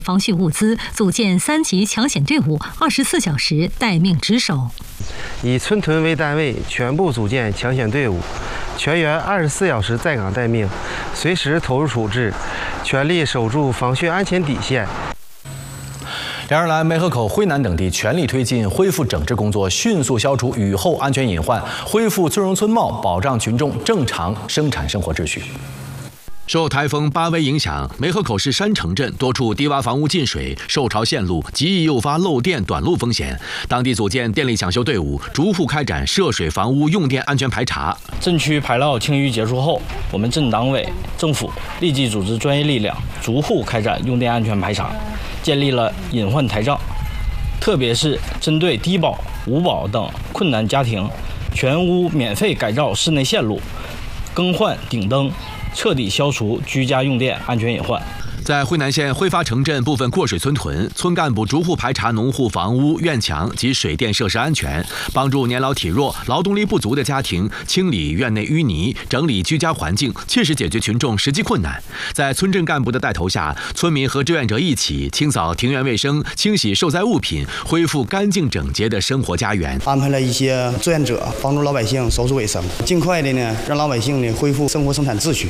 防汛物资，组建3级抢险队伍，24小时待命值守。 以村屯为单位，全部组建抢险队伍，全员24小时在岗待命，随时投入处置，全力守住防汛安全底线。 2日来，梅河口、辉南等地全力推进恢复整治工作，迅速消除雨后安全隐患，恢复村容村貌，保障群众正常生产生活秩序。受台风巴威影响，梅河口市山城镇多处低洼房屋进水、受潮陷路，极易诱发漏电短路风险。当地组建电力抢修队伍，逐户开展涉水房屋用电安全排查。 镇区排涝清淤结束后，我们镇党委政府立即组织专业力量，逐户开展用电安全排查，建立了隐患台账。特别是针对低保、无保等困难家庭，全屋免费改造室内线路，更换顶灯，彻底消除居家用电安全隐患。 在辉南县辉发城镇部分过水村屯，村干部逐户排查农户房屋、院墙及水电设施安全，帮助年老体弱、劳动力不足的家庭清理院内淤泥，整理居家环境，切实解决群众实际困难。在村镇干部的带头下，村民和志愿者一起清扫庭院卫生，清洗受灾物品，恢复干净整洁的生活家园。 安排了一些志愿者帮助老百姓收拾卫生，尽快的呢让老百姓呢恢复生活生产秩序。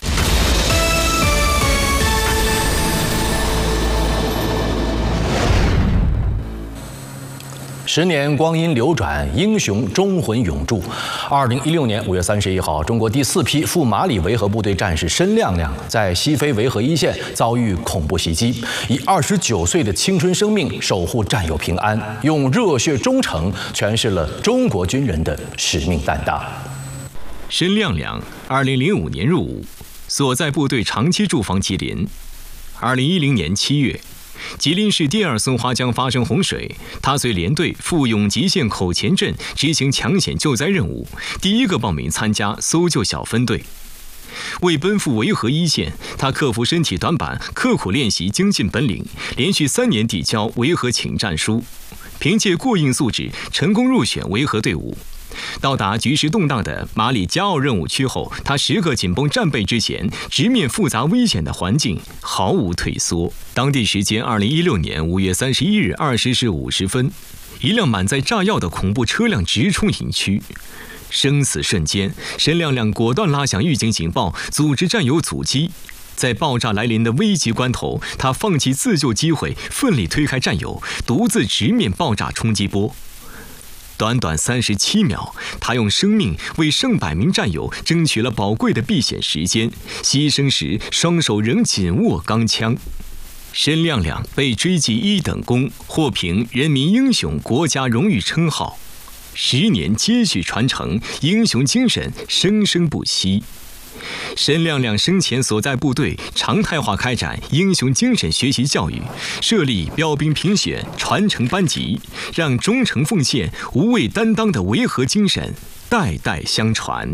10年光阴流转，英雄忠魂永驻。2016年5月31号，中国第4批赴马里维和部队战士申亮亮在西非维和一线遭遇恐怖袭击，以29岁的青春生命守护战友平安，用热血忠诚诠释了中国军人的使命担当。 申亮亮2005年入伍，所在部队长期驻防吉林。2010年7月。吉林市第2松花江发生洪水，他随连队赴永吉县口前镇执行抢险救灾任务，第一个报名参加搜救小分队。为奔赴维和一线，他克服身体短板，刻苦练习，精进本领，连续3年递交维和请战书，凭借过硬素质，成功入选维和队伍。到达局势动荡的马里加奥任务区后，他时刻紧绷战备之前，直面复杂危险的环境，毫无退缩。当地时间2016年5月31日20时50分，一辆满载炸药的恐怖车辆直冲营区。生死瞬间，申亮亮果断拉响预警警报，组织战友阻击。在爆炸来临的危急关头，他放弃自救机会，奋力推开战友，独自直面爆炸冲击波。短短37秒，他用生命为上百名战友争取了宝贵的避险时间，牺牲时双手仍紧握钢枪。申亮亮被追记1等功，获评人民英雄国家荣誉称号。10年接续传承，英雄精神生生不息。申亮亮生前所在部队常态化开展英雄精神学习教育，设立标兵评选传承班级，让忠诚奉献、无畏担当的维和精神代代相传。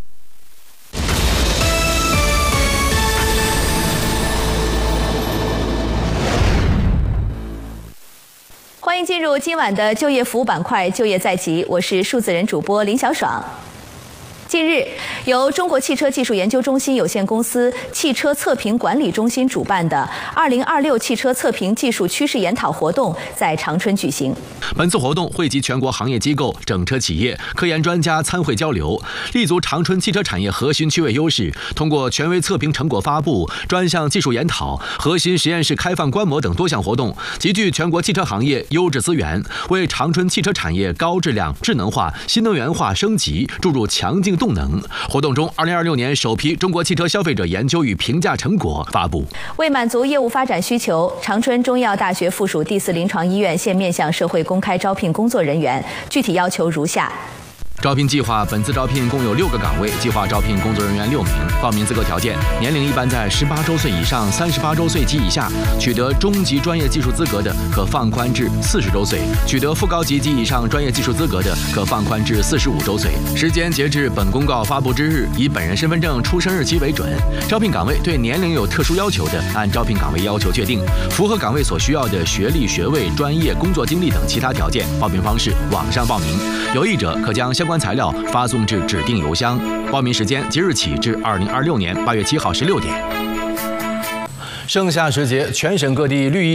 欢迎进入今晚的就业服务板块，就业在即，我是数字人主播林小爽。近日，由中国汽车技术研究中心有限公司汽车测评管理中心主办的2026汽车测评技术趋势研讨活动在长春举行。 本次活动汇集全国行业机构、整车企业、科研专家参会交流，立足长春汽车产业核心区位优势，通过权威测评成果发布、专项技术研讨、核心实验室开放观摩等多项活动，集聚全国汽车行业优质资源，为长春汽车产业高质量、智能化、新能源化升级注入强劲动能。活动中，2026年首批中国汽车消费者研究与评价成果发布。 为满足业务发展需求，长春中医药大学附属第4临床医院现面向社会公开招聘工作人员，具体要求如下。 招聘计划本次招聘共有6个岗位，计划招聘工作人员6名。报名资格条件：年龄一般在18周岁以上，38周岁及以下，取得中级专业技术资格的，可放宽至40周岁；取得副高级及以上专业技术资格的，可放宽至45周岁。时间截至本公告发布之日，以本人身份证出生日期为准。招聘岗位对年龄有特殊要求的，按招聘岗位要求确定，符合岗位所需要的学历、学位、专业、工作经历等其他条件。报名方式：网上报名，有意者可将相关材料发送至指定邮箱。报名时间即日起至2026年8月7号16点。 盛夏时节，全省各地绿意